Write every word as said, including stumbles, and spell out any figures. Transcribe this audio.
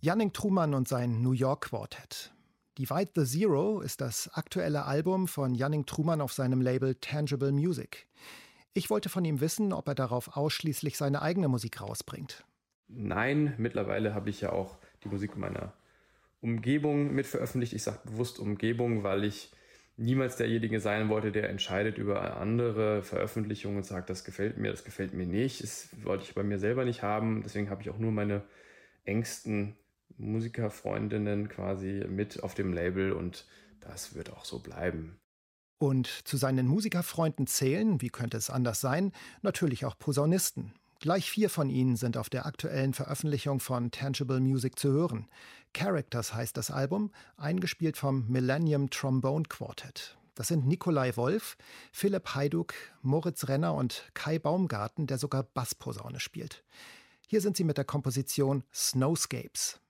Jannik Truman und sein New York Quartet. Divide the Zero ist das aktuelle Album von Jannik Truman auf seinem Label Tangible Music. Ich wollte von ihm wissen, ob er darauf ausschließlich seine eigene Musik rausbringt. Nein, mittlerweile habe ich ja auch die Musik meiner Umgebung mit veröffentlicht. Ich sage bewusst Umgebung, weil ich niemals derjenige sein wollte, der entscheidet über andere Veröffentlichungen und sagt, das gefällt mir, das gefällt mir nicht. Das wollte ich bei mir selber nicht haben. Deswegen habe ich auch nur meine engsten Musikerfreundinnen quasi mit auf dem Label und das wird auch so bleiben. Und zu seinen Musikerfreunden zählen, wie könnte es anders sein, natürlich auch Posaunisten. Gleich vier von ihnen sind auf der aktuellen Veröffentlichung von Tangible Music zu hören. Characters heißt das Album, eingespielt vom Millennium Trombone Quartet. Das sind Nikolai Wolf, Philipp Hajduk, Moritz Renner und Kai Baumgarten, der sogar Bassposaune spielt. Hier sind sie mit der Komposition Snowscapes.